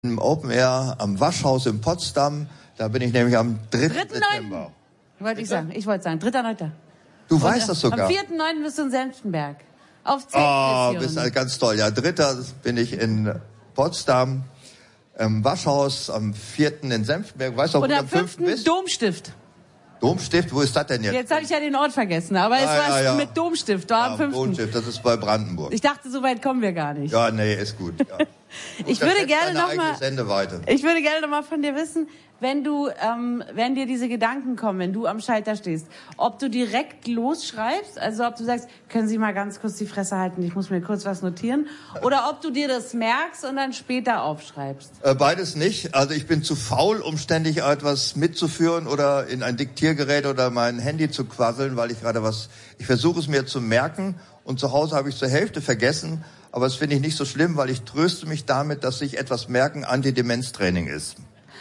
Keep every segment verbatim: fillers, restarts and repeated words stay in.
Im Open Air am Waschhaus in Potsdam. Da bin ich nämlich am dritten Dezember. Wollte ich sagen. Ich wollte sagen. dritter neunter Du Und weißt das sogar. Am vierten neunten bist du in Senftenberg. Auf zehn Oh, bist halt ganz toll. Ja, dritter bin ich in Potsdam. Im Waschhaus am vierten in Senftenberg. Weißt du, wo Und du am fünften bist? Domstift. Domstift? Wo ist das denn jetzt? Jetzt habe ich ja den Ort vergessen, aber es ah, war ja, ja. mit Domstift, war ja, am fünften Domstift, das ist bei Brandenburg. Ich dachte, so weit kommen wir gar nicht. Ja, nee, ist gut. Ja. ich, gut, würde gerne noch mal, Sendeweite. ich würde gerne noch mal von dir wissen, wenn du, ähm, wenn dir diese Gedanken kommen, wenn du am Schalter stehst, ob du direkt losschreibst, also ob du sagst, können Sie mal ganz kurz die Fresse halten, ich muss mir kurz was notieren, oder ob du dir das merkst und dann später aufschreibst. Äh, beides nicht. Also ich bin zu faul, um ständig etwas mitzuführen oder in ein Diktiergerät oder mein Handy zu quasseln, weil ich gerade was, ich versuche es mir zu merken und zu Hause habe ich zur Hälfte vergessen, aber das finde ich nicht so schlimm, weil ich tröste mich damit, dass sich etwas merken Antidemenztraining ist.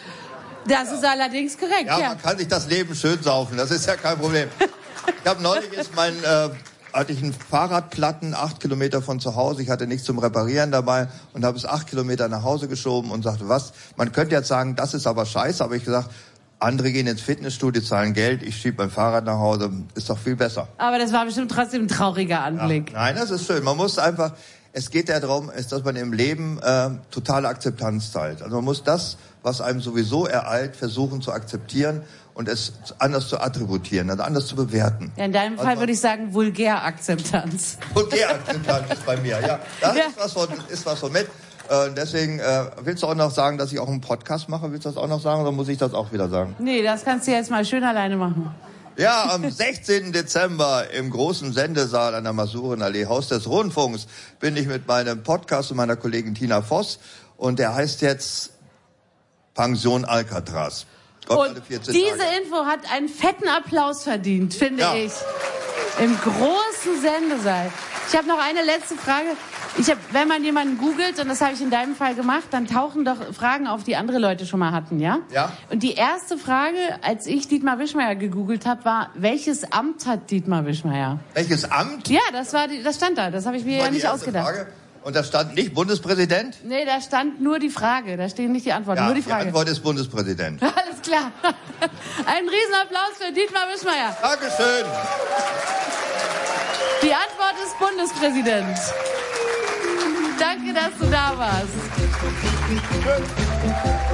Das ist allerdings korrekt, ja. Ja, man kann sich das Leben schön saufen, das ist ja kein Problem. Ich habe neulich ist mein, äh, hatte ich einen Fahrradplatten, acht Kilometer von zu Hause, ich hatte nichts zum Reparieren dabei und habe es acht Kilometer nach Hause geschoben und sagte, was, man könnte jetzt sagen, das ist aber scheiße, aber ich gesagt, andere gehen ins Fitnessstudio, zahlen Geld, ich schiebe mein Fahrrad nach Hause, ist doch viel besser. Aber das war bestimmt trotzdem ein trauriger Anblick. Ja, nein, das ist schön, man muss einfach, es geht ja darum, ist, dass man im Leben äh, totale Akzeptanz teilt. Also man muss das, was einem sowieso ereilt, versuchen zu akzeptieren und es anders zu attributieren, also anders zu bewerten. Ja, in deinem Fall also, würde ich sagen, Vulgärakzeptanz. Vulgärakzeptanz ist bei mir, ja. Das ja. Ist, was von, ist was von mit. Äh, deswegen, äh, willst du auch noch sagen, dass ich auch einen Podcast mache? Willst du das auch noch sagen oder muss ich das auch wieder sagen? Nee, das kannst du jetzt mal schön alleine machen. Ja, am sechzehnten Dezember im großen Sendesaal an der Masurenallee, Haus des Rundfunks, bin ich mit meinem Podcast und meiner Kollegin Tina Voss. Und der heißt jetzt Pension Alcatraz. Gott, und diese Tage. Info hat einen fetten Applaus verdient, finde ja. ich. Im großen Sendesaal. Ich habe noch eine letzte Frage. Ich hab, wenn man jemanden googelt, und das habe ich in deinem Fall gemacht, dann tauchen doch Fragen auf, die andere Leute schon mal hatten, ja? Ja. Und die erste Frage, als ich Dietmar Wischmeyer gegoogelt habe, war, welches Amt hat Dietmar Wischmeyer? Welches Amt? Ja, das war die, das stand da. Das habe ich mir ja nicht ausgedacht. Frage. Und da stand nicht Bundespräsident? Nee, da stand nur die Frage. Da stehen nicht die Antworten, ja, nur die Frage. Die Antwort ist Bundespräsident. Alles klar. Ein Riesenapplaus für Dietmar Wischmeyer. Dankeschön. Die Antwort ist Bundespräsident. Danke, dass du da warst.